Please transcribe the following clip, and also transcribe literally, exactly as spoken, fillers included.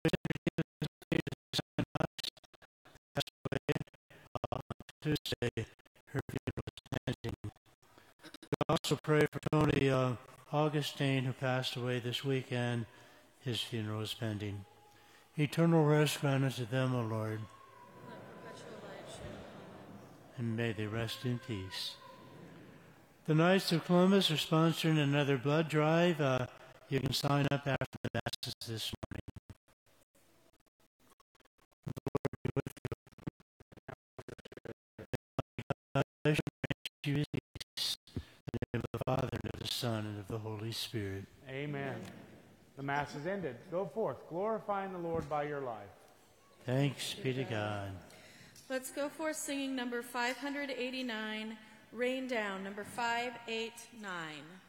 passed away on Tuesday. Her funeral is pending. We also pray for Tony uh, Augustine, who passed away this weekend. His funeral is pending. Eternal rest grant unto them, O Lord. And may they rest in peace. The Knights of Columbus are sponsoring another blood drive. Uh, you can sign up after the masses this morning. The Lord be with you. I shall grant you peace. In the name of the Father, and of the Son, and of the Holy Spirit. Amen. The Mass is ended. Go forth, glorifying the Lord by your life. Thanks be to God. Let's go forth singing number five eighty-nine, Rain Down, number five eighty-nine.